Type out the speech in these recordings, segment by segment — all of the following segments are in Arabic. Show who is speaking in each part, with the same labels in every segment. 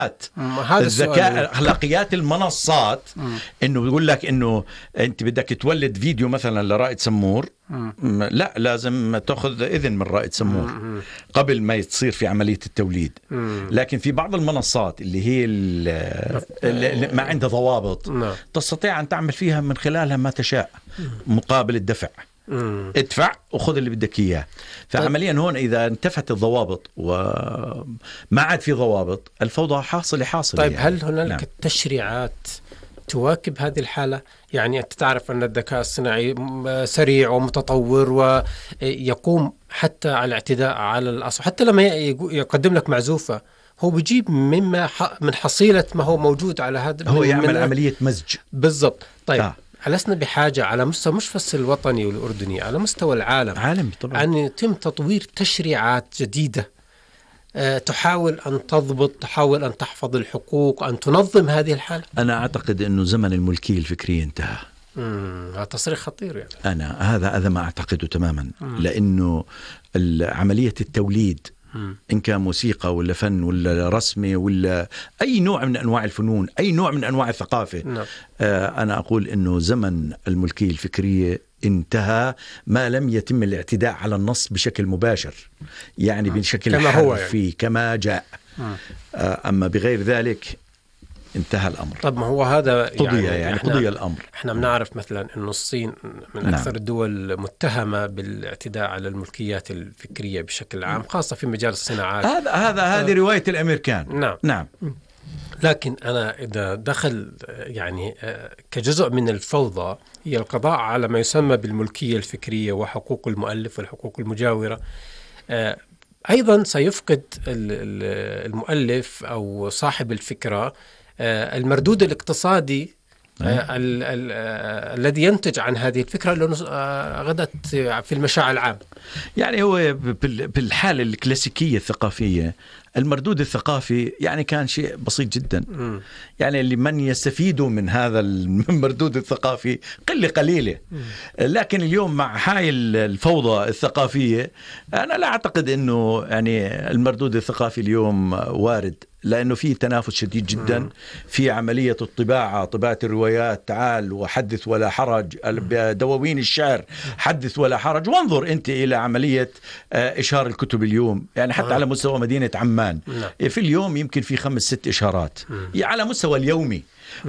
Speaker 1: هذا
Speaker 2: الذكاء، أخلاقيات المنصات. إنه بيقول لك إنه أنت بدك تولد فيديو مثلا لرائد سمور، لا، لازم تأخذ إذن من رائد سمور قبل ما تصير في عملية التوليد. لكن في بعض المنصات اللي هي اللي ما عندها ضوابط تستطيع أن تعمل فيها من خلالها ما تشاء مقابل الدفع. ادفع وخذ اللي بدك إياه. فعمليا هون إذا انتفت الضوابط وما عاد في ضوابط، الفوضى حاصلة.
Speaker 1: طيب
Speaker 2: يعني.
Speaker 1: هل هنالك تشريعات تواكب هذه الحالة؟ يعني أنت تعرف أن الذكاء الصناعي سريع ومتطور ويقوم حتى على الاعتداء على الأصل، حتى لما يقدم لك معزوفة هو بيجيب من حصيلة ما هو موجود على هذا،
Speaker 2: هو يعمل عملية مزج بالضبط.
Speaker 1: طيب لسنا بحاجة على مستوى مش بس الوطني والأردني، على مستوى العالم
Speaker 2: عالمي طبعا
Speaker 1: أن يتم تطوير تشريعات جديدة تحاول أن تضبط، تحاول أن تحفظ الحقوق، أن تنظم هذه الحالة؟
Speaker 2: أنا أعتقد أنه زمن الملكية الفكرية انتهى.
Speaker 1: هذا تصريح خطير يعني.
Speaker 2: أنا هذا ما أعتقده تماما. لأنه عملية التوليد إن كان موسيقى ولا فن ولا رسمي ولا أي نوع من أنواع الفنون، أي نوع من أنواع الثقافة، أنا أقول أنه زمن الملكية الفكرية انتهى ما لم يتم الاعتداء على النص بشكل مباشر، يعني بشكل حرفي يعني. كما جاء. أما بغير ذلك انتهى الأمر.
Speaker 1: طب ما هو هذا
Speaker 2: يعني قضي الأمر.
Speaker 1: احنا بنعرف مثلا أن الصين من أكثر الدول متهمة بالاعتداء على الملكيات الفكرية بشكل عام، خاصة في مجال الصناعات.
Speaker 2: هذه رواية الأمريكان. نعم.
Speaker 1: لكن أنا إذا دخل يعني كجزء من الفوضى هي القضاء على ما يسمى بالملكية الفكرية وحقوق المؤلف والحقوق المجاورة، أيضا سيفقد المؤلف أو صاحب الفكرة المردود الاقتصادي الذي ينتج عن هذه الفكرة لأنه غدت في المشاع العام.
Speaker 2: يعني هو بالحالة الكلاسيكية الثقافية المردود الثقافي يعني كان شيء بسيط جدا. يعني اللي من يستفيدوا من هذا المردود الثقافي قليلة. لكن اليوم مع هاي الفوضى الثقافية أنا لا أعتقد أنه يعني المردود الثقافي اليوم وارد، لأنه في تنافس شديد جدا في عملية طباعة الروايات. تعال وحدث ولا حرج، دواوين الشعر حدث ولا حرج. وانظر أنت إلى عملية إشهار الكتب اليوم، يعني حتى على مستوى مدينة عمان في اليوم يمكن في 5-6 إشهارات على مستوى اليومي.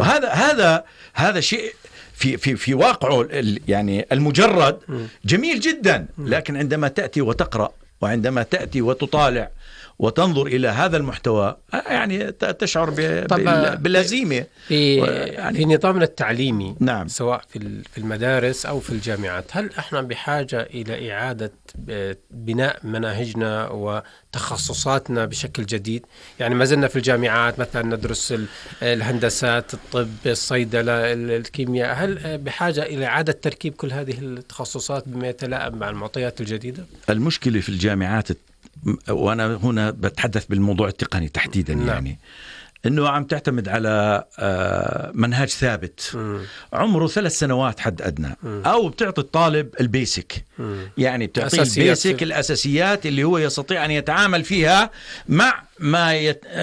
Speaker 2: وهذا شيء في واقعه يعني المجرد جميل جدا. لكن عندما تأتي وتقرأ وعندما تأتي وتطالع وتنظر إلى هذا المحتوى يعني تشعر بالهزيمة
Speaker 1: في نظامنا التعليمي.
Speaker 2: نعم.
Speaker 1: سواء في المدارس أو في الجامعات، هل احنا بحاجة إلى إعادة بناء مناهجنا وتخصصاتنا بشكل جديد؟ يعني ما زلنا في الجامعات مثلا ندرس الهندسات، الطب، الصيدلة، الكيمياء. هل بحاجة إلى إعادة تركيب كل هذه التخصصات بما يتلائم مع المعطيات الجديدة؟
Speaker 2: المشكلة في الجامعات، وأنا هنا بتحدث بالموضوع التقني تحديدا، يعني أنه عم تعتمد على منهج ثابت عمره 3 سنوات حد أدنى، أو بتعطي الطالب البيسك، يعني بتعطي البيسك الأساسيات اللي هو يستطيع أن يتعامل فيها مع ما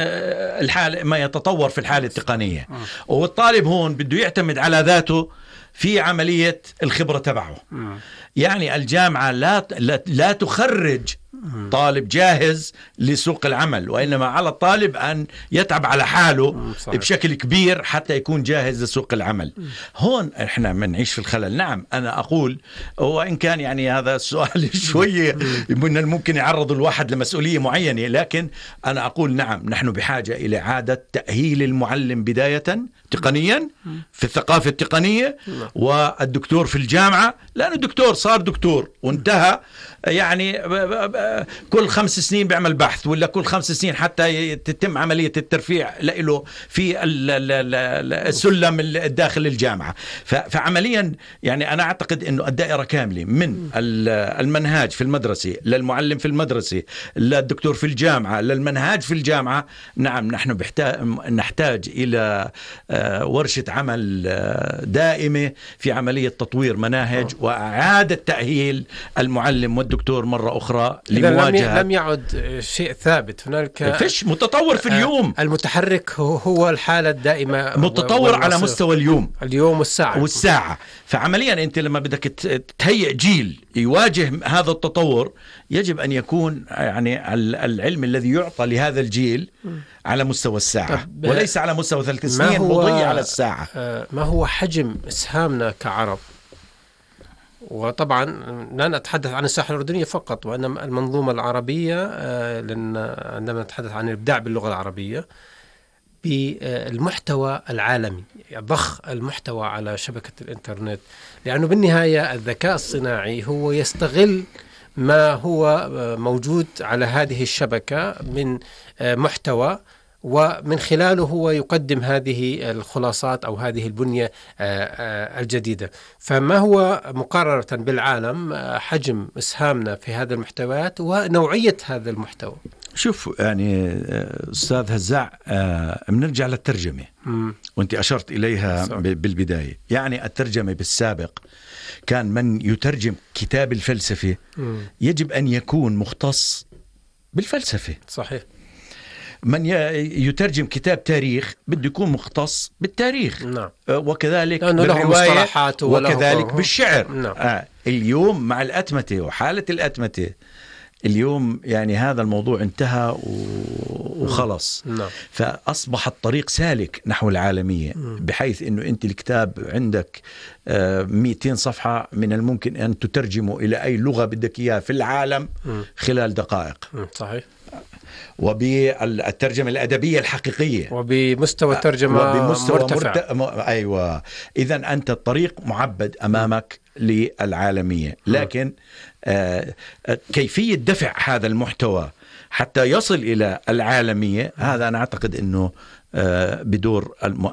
Speaker 2: يتطور في الحالة التقنية. والطالب هون بده يعتمد على ذاته في عملية الخبرة تبعه. يعني الجامعة لا تخرج طالب جاهز لسوق العمل، وإنما على الطالب أن يتعب على حاله بشكل كبير حتى يكون جاهز لسوق العمل. هون إحنا منعيش في الخلل. نعم أنا أقول، وإن كان يعني هذا السؤال شوية من الممكن يعرض الواحد لمسؤولية معينة، لكن أنا أقول نعم نحن بحاجة إلى إعادة تأهيل المعلم بداية تقنيا في الثقافة التقنية، والدكتور في الجامعة، لأن الدكتور صار دكتور وانتهى، يعني كل 5 سنين بيعمل بحث، ولا كل 5 سنين حتى تتم عملية الترفيع له في السلم الداخل الجامعة. فعمليا يعني أنا أعتقد أنه الدائرة كاملة من المنهاج في المدرسة للمعلم في المدرسة للدكتور في الجامعة للمنهاج في الجامعة. نعم نحن نحتاج إلى ورشة عمل دائمة في عملية تطوير مناهج وإعادة تأهيل المعلم والدكتور مرة أخرى لمواجهة.
Speaker 1: لم يعد شيء ثابت، هنالك
Speaker 2: فيش متطور في اليوم.
Speaker 1: المتحرك هو الحالة الدائمة،
Speaker 2: متطور على مستوى اليوم والساعة. فعمليا أنت لما بدك تهيئ جيل يواجه هذا التطور، يجب أن يكون يعني العلم الذي يعطى لهذا الجيل على مستوى الساعة وليس على مستوى 3 سنين مضي على الساعة.
Speaker 1: ما هو حجم إسهامنا كعرب؟ وطبعا لا نتحدث عن الساحة الأردنية فقط، وإنما المنظومة العربية، لأن عندما نتحدث عن الإبداع باللغة العربية بالمحتوى العالمي، ضخ المحتوى على شبكة الإنترنت، لأنه بالنهاية الذكاء الصناعي هو يستغل ما هو موجود على هذه الشبكة من محتوى، ومن خلاله هو يقدم هذه الخلاصات أو هذه البنية الجديدة. فما هو مقارنة بالعالم حجم إسهامنا في هذه المحتويات ونوعية هذا المحتوى؟
Speaker 2: شوف يعني أستاذ هزاع، بنرجع للترجمة وانت أشرت إليها بالبداية. يعني الترجمة بالسابق كان من يترجم كتاب الفلسفة يجب أن يكون مختص بالفلسفة.
Speaker 1: صحيح.
Speaker 2: من يترجم كتاب تاريخ بده يكون مختص بالتاريخ.
Speaker 1: نعم.
Speaker 2: وكذلك بالرواية وكذلك بالشعر.
Speaker 1: نعم.
Speaker 2: اليوم مع الأتمتة وحالة الأتمتة اليوم يعني هذا الموضوع انتهى وخلص.
Speaker 1: نعم.
Speaker 2: فأصبح الطريق سالك نحو العالمية، بحيث أنه أنت الكتاب عندك 200 صفحة من الممكن أن تترجمه إلى أي لغة بدك إياها في العالم خلال دقائق.
Speaker 1: صحيح.
Speaker 2: وبالترجمة الأدبية الحقيقية
Speaker 1: وبمستوى ترجمة مرتفع.
Speaker 2: أيوة. إذن أنت الطريق معبد أمامك للعالمية، لكن كيفية دفع هذا المحتوى حتى يصل إلى العالمية، هذا أنا أعتقد أنه بدور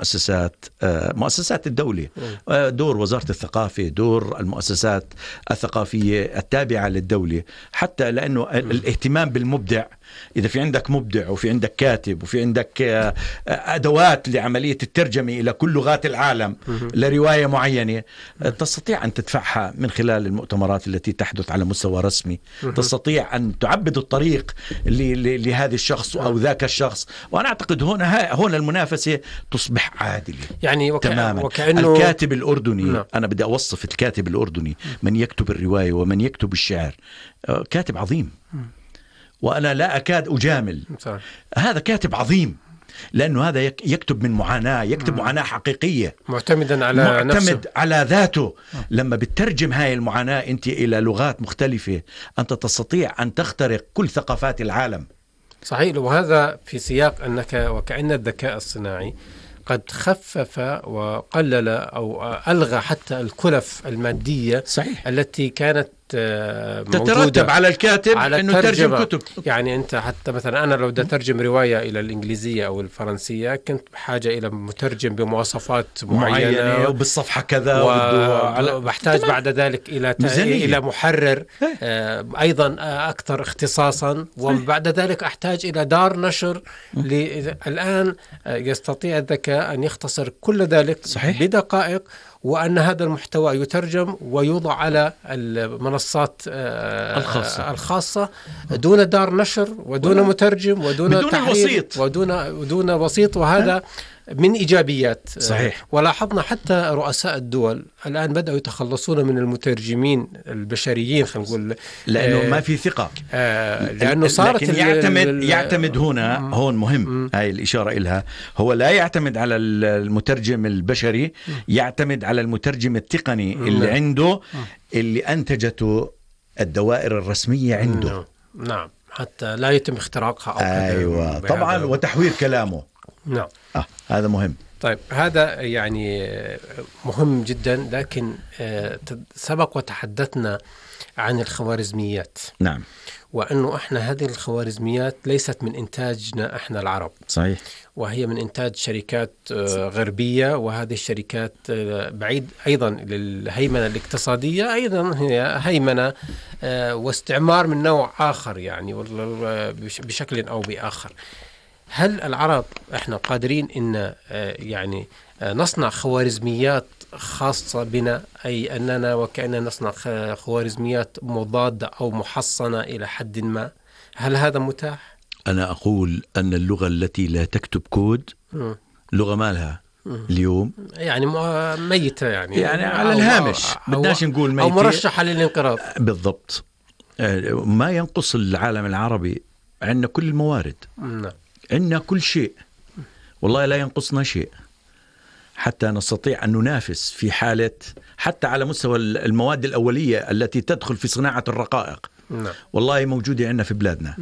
Speaker 2: مؤسسات الدولة، دور وزارة الثقافة، دور المؤسسات الثقافية التابعة للدولة، حتى لأنه الاهتمام بالمبدع، إذا في عندك مبدع وفي عندك كاتب وفي عندك أدوات لعملية الترجمة إلى كل لغات العالم لرواية معينة، تستطيع أن تدفعها من خلال المؤتمرات التي تحدث على مستوى رسمي، تستطيع أن تعبد الطريق لهذا الشخص أو ذاك الشخص. وأنا أعتقد هنا المنافسة تصبح عادلة.
Speaker 1: يعني
Speaker 2: تماما.
Speaker 1: وكأنه
Speaker 2: الكاتب الأردني، أنا بدي أوصف الكاتب الأردني، من يكتب الرواية ومن يكتب الشعر، كاتب عظيم، وأنا لا أكاد أجامل. هذا كاتب عظيم، لأنه هذا يكتب من معاناة، يكتب معاناة حقيقية،
Speaker 1: معتمد
Speaker 2: على ذاته. لما بتترجم هاي المعاناة أنت إلى لغات مختلفة، أنت تستطيع أن تخترق كل ثقافات العالم.
Speaker 1: صحيح. وهذا في سياق أنك وكأن الذكاء الصناعي قد خفف وقلل أو ألغى حتى الكلف المادية.
Speaker 2: صحيح.
Speaker 1: التي كانت
Speaker 2: تترتب على الكاتب
Speaker 1: على
Speaker 2: أنه يترجم كتب.
Speaker 1: يعني أنت حتى مثلا أنا لو بدي أترجم رواية إلى الإنجليزية أو الفرنسية كنت بحاجة إلى مترجم بمواصفات معينة
Speaker 2: وبالصفحة كذا،
Speaker 1: وبحتاج بعد ذلك إلى محرر أيضا أكثر اختصاصا، وبعد ذلك أحتاج إلى دار نشر. الآن يستطيع الذكاء أن يختصر كل ذلك
Speaker 2: صحيح.
Speaker 1: بدقائق، وأن هذا المحتوى يترجم ويوضع على المنصات الخاصة دون دار نشر ودون مترجم ودون تحرير ودون وسيط. وهذا من إيجابيات.
Speaker 2: صحيح.
Speaker 1: ولاحظنا حتى رؤساء الدول الآن بدأوا يتخلصون من المترجمين البشريين، خلينا نقول،
Speaker 2: لأنه ما في ثقة،
Speaker 1: لأنه صارت
Speaker 2: يعتمد هون مهم هاي الإشارة إلها، هو لا يعتمد على المترجم البشري، يعتمد على المترجم التقني اللي عنده، اللي أنتجته الدوائر الرسمية عنده.
Speaker 1: نعم. حتى لا يتم اختراقها أو
Speaker 2: أيوة طبعا، وتحوير كلامه.
Speaker 1: نعم.
Speaker 2: هذا مهم.
Speaker 1: طيب هذا يعني مهم جدا، لكن سبق وتحدثنا عن الخوارزميات.
Speaker 2: نعم.
Speaker 1: وأنه إحنا هذه الخوارزميات ليست من إنتاجنا إحنا العرب.
Speaker 2: صحيح.
Speaker 1: وهي من إنتاج شركات غربية، وهذه الشركات بعيد أيضا للهيمنة الاقتصادية، أيضا هي هيمنة واستعمار من نوع آخر يعني بشكل أو بآخر. هل العرب احنا قادرين ان يعني نصنع خوارزميات خاصة بنا، أي أننا وكأننا نصنع خوارزميات مضادة أو محصنة إلى حد ما؟ هل هذا متاح؟
Speaker 2: أنا أقول أن اللغة التي لا تكتب كود لغة مالها اليوم
Speaker 1: يعني ميتة، يعني
Speaker 2: على الهامش، بدناش نقول ميتة،
Speaker 1: أو مرشحة للانقراض.
Speaker 2: بالضبط. ما ينقص العالم العربي، عندنا كل الموارد، عندنا كل شيء، والله لا ينقصنا شيء حتى نستطيع أن ننافس في حالة، حتى على مستوى المواد الأولية التي تدخل في صناعة الرقائق. والله موجودة عندنا في بلادنا.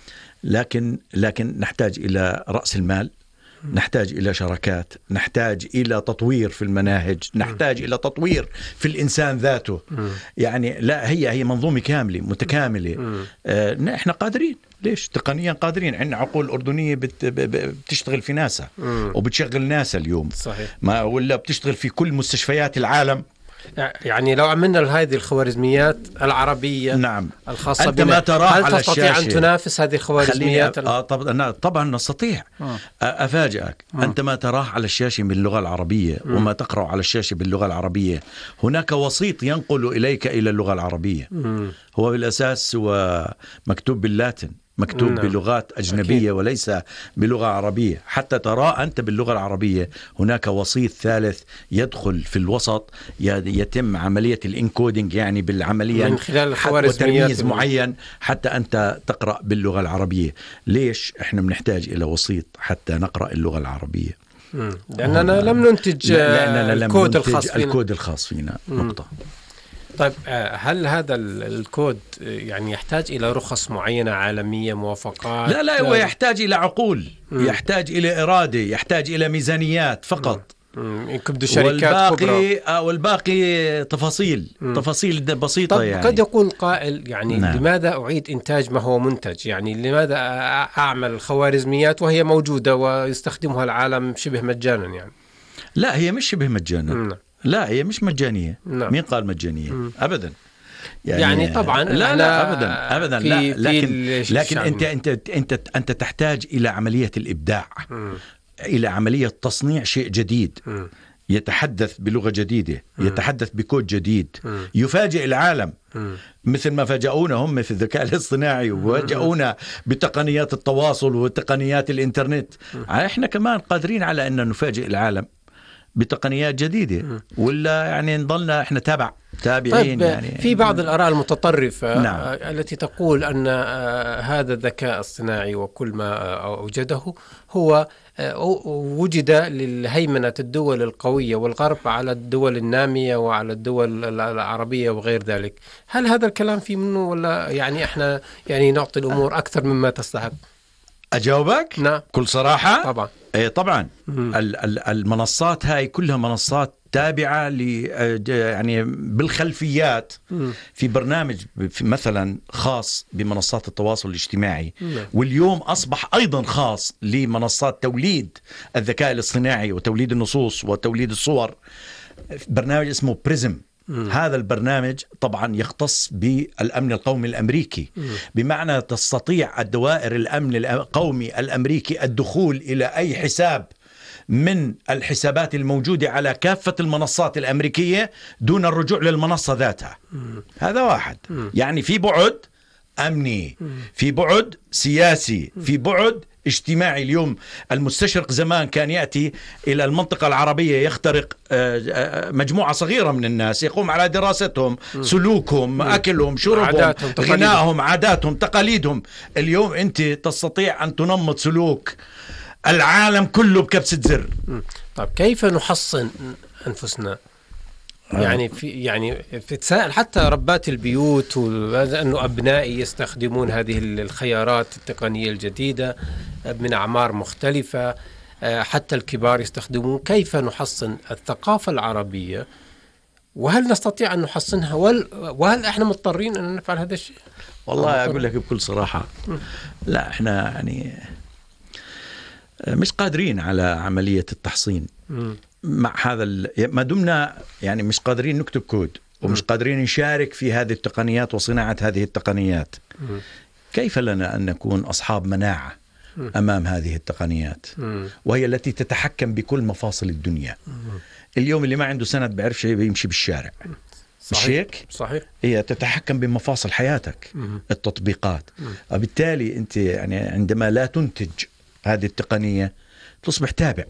Speaker 2: لكن نحتاج إلى رأس المال، نحتاج إلى شراكات، نحتاج إلى تطوير في المناهج، نحتاج إلى تطوير في الإنسان ذاته. يعني لا، هي منظومة كاملة متكاملة. احنا قادرين، ليش تقنيا قادرين، عندنا عقول أردنية بتشتغل في ناسا وبتشغل ناسا اليوم.
Speaker 1: صحيح.
Speaker 2: ما ولا بتشتغل في كل مستشفيات العالم.
Speaker 1: يعني لو عملنا هذه الخوارزميات العربية
Speaker 2: نعم
Speaker 1: الخاصة
Speaker 2: أنت ما تراه
Speaker 1: هل
Speaker 2: على
Speaker 1: تستطيع
Speaker 2: الشاشة
Speaker 1: أن تنافس هذه الخوارزميات؟
Speaker 2: طبعا نستطيع. أفاجئك، أنت ما تراه على الشاشة باللغة العربية وما تقرأ على الشاشة باللغة العربية، هناك وسيط ينقل إليك إلى اللغة العربية. هو بالأساس هو مكتوب باللاتن، مكتوب بلغات أجنبية. أكيد. وليس بلغة عربية. حتى ترى أنت باللغة العربية هناك وسيط ثالث يدخل في الوسط، يتم عملية الانكودينج، يعني بالعملية
Speaker 1: من خلال الخوارزميات
Speaker 2: وترميز معين حتى أنت تقرأ باللغة العربية. ليش إحنا بنحتاج إلى وسيط حتى نقرأ اللغة العربية؟
Speaker 1: لأننا لم ننتج
Speaker 2: الكود الخاص فينا. نقطة.
Speaker 1: طيب، هل هذا الكود يعني يحتاج إلى رخص معينة عالمية، موافقات؟
Speaker 2: لا، هو يحتاج إلى عقول، يحتاج إلى إرادة، يحتاج إلى ميزانيات فقط.
Speaker 1: يكبدوا شركات كبرى،
Speaker 2: والباقي تفاصيل بسيطة.
Speaker 1: طب
Speaker 2: يعني
Speaker 1: قد يكون قائل يعني
Speaker 2: نعم.
Speaker 1: لماذا أعيد إنتاج ما هو منتج؟ يعني لماذا أعمل خوارزميات وهي موجودة ويستخدمها العالم شبه مجانا؟ يعني
Speaker 2: لا، هي مش شبه مجانا. لا، هي مش مجانية. مين قال مجانية؟ أبدا.
Speaker 1: يعني طبعا
Speaker 2: لا أبدا لا. لكن أنت تحتاج إلى عملية الإبداع، إلى عملية تصنيع شيء جديد، يتحدث بلغة جديدة، يتحدث بكود جديد، يفاجئ العالم مثل ما فاجئونا هم في الذكاء الاصطناعي، وفاجئونا بتقنيات التواصل وتقنيات الإنترنت. احنا كمان قادرين على أن نفاجئ العالم بتقنيات جديدة، ولا يعني نضلنا احنا تابعين.
Speaker 1: طيب،
Speaker 2: يعني
Speaker 1: في بعض الآراء المتطرفة
Speaker 2: نعم.
Speaker 1: التي تقول أن هذا الذكاء الصناعي وكل ما أوجده هو وجد للهيمنة الدول القوية والغرب على الدول النامية وعلى الدول العربية وغير ذلك. هل هذا الكلام فيه منه، ولا يعني احنا يعني نعطي الأمور أكثر مما تستحق؟
Speaker 2: أجاوبك؟
Speaker 1: نعم.
Speaker 2: كل صراحة.
Speaker 1: طبعا.
Speaker 2: طبعا. المنصات هاي كلها منصات تابعة يعني بالخلفيات في برنامج مثلا خاص بمنصات التواصل الاجتماعي. واليوم أصبح أيضا خاص لمنصات توليد الذكاء الاصطناعي وتوليد النصوص وتوليد الصور، برنامج اسمه بريزم. هذا البرنامج طبعا يختص بالأمن القومي الأمريكي، بمعنى تستطيع الدوائر الأمن القومي الأمريكي الدخول إلى أي حساب من الحسابات الموجودة على كافة المنصات الأمريكية دون الرجوع للمنصة ذاتها. هذا واحد. يعني في بعد أمني، في بعد سياسي، في بعد اجتماعي. اليوم المستشرق زمان كان يأتي إلى المنطقة العربية يخترق مجموعة صغيرة من الناس، يقوم على دراستهم، سلوكهم، أكلهم، شربهم، غنائهم، عاداتهم، تقاليدهم. اليوم أنت تستطيع أن تنمط سلوك العالم كله بكبسة زر.
Speaker 1: طيب كيف نحصن أنفسنا؟ يعني في تساءل حتى ربات البيوت، وأنه أبنائي يستخدمون هذه الخيارات التقنية الجديدة من أعمار مختلفة، حتى الكبار يستخدمون. كيف نحصن الثقافة العربية؟ وهل نستطيع أن نحصنها؟ وهل إحنا مضطرين أن نفعل هذا الشيء؟
Speaker 2: والله أقول لك بكل صراحة، لا، إحنا يعني مش قادرين على عملية التحصين. مع هذا ما دمنا يعني مش قادرين نكتب كود ومش قادرين نشارك في هذه التقنيات وصناعة هذه التقنيات، كيف لنا أن نكون أصحاب مناعة أمام هذه التقنيات، وهي التي تتحكم بكل مفاصل الدنيا. اليوم اللي ما عنده سند بيعرفش يمشي بالشارع.
Speaker 1: صحيح.
Speaker 2: مش هيك؟
Speaker 1: صحيح.
Speaker 2: هي تتحكم بمفاصل حياتك التطبيقات. وبالتالي أنت يعني عندما لا تنتج هذه التقنية تصبح تابع.